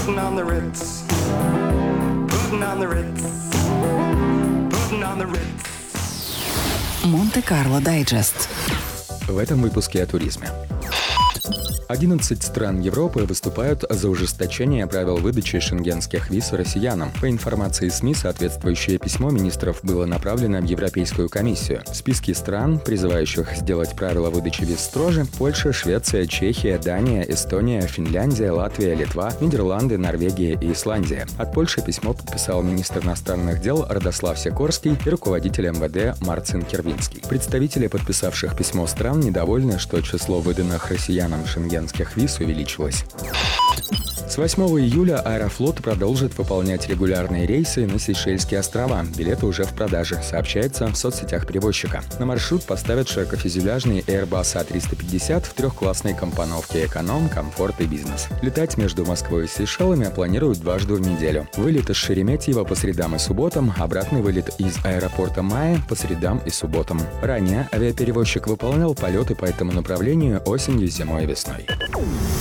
Putting on the Ritz. Putting on the Ritz. Putting on the Ritz. Монте-Карло Дайджест. В этом выпуске о туризме. 11 стран Европы выступают за ужесточение правил выдачи шенгенских виз россиянам. По информации СМИ, соответствующее письмо министров было направлено в Европейскую комиссию. В списке стран, призывающих сделать правила выдачи виз строже, Польша, Швеция, Чехия, Дания, Эстония, Финляндия, Латвия, Литва, Нидерланды, Норвегия и Исландия. От Польши письмо подписал министр иностранных дел Радослав Сикорский и руководитель МВД Марцин Кервинский. Представители подписавших письмо стран недовольны, что число выданных россиянам шенгенских виз увеличилось. С 8 июля Аэрофлот продолжит выполнять регулярные рейсы на Сейшельские острова. Билеты уже в продаже, сообщается в соцсетях перевозчика. На маршрут поставят широкофюзеляжный Airbus A350 в трехклассной компоновке эконом, комфорт и бизнес. Летать между Москвой и Сейшелами планируют дважды в неделю. Вылет из Шереметьево по средам и субботам, обратный вылет из аэропорта Майя по средам и субботам. Ранее авиаперевозчик выполнял полеты по этому направлению осенью, зимой и весной.